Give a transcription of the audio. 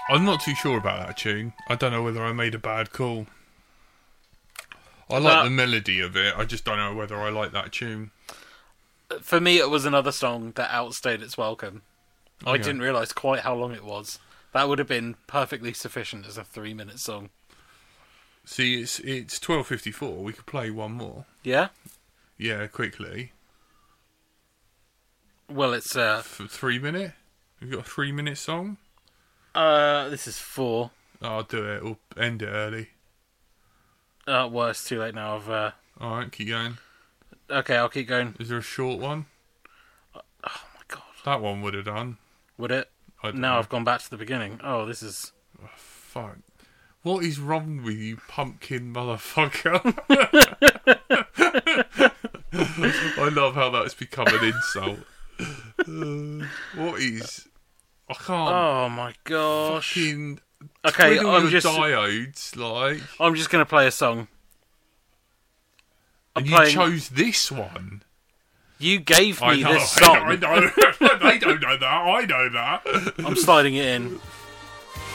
I'm not too sure about that tune. I don't know whether I made a bad call. I like the melody of it. I just don't know whether I like that tune. For me, it was another song that outstayed its welcome. Okay. I didn't realise quite how long it was. That would have been perfectly sufficient as a 3-minute song. See, it's 12:54. We could play one more. Yeah? Yeah, quickly. Well, it's... For 3 minute? We've got a 3-minute song? This is 4. I'll do it. We'll end it early. Well, it's too late now. Alright, keep going. Okay, I'll keep going. Is there a short one? Oh my god. That one would have done. Would it? I don't Now know. I've gone back to the beginning. Oh, this is... Oh, fuck. What is wrong with you, pumpkin motherfucker? I love how that's become an insult. What is... I can't... Oh my gosh. Fucking... Okay, twiddle I'm your just... diodes, like... I'm just going to play a song. And playing- you chose this one. You gave I me know, this song. I know. They don't know that. I know that. I'm sliding it in.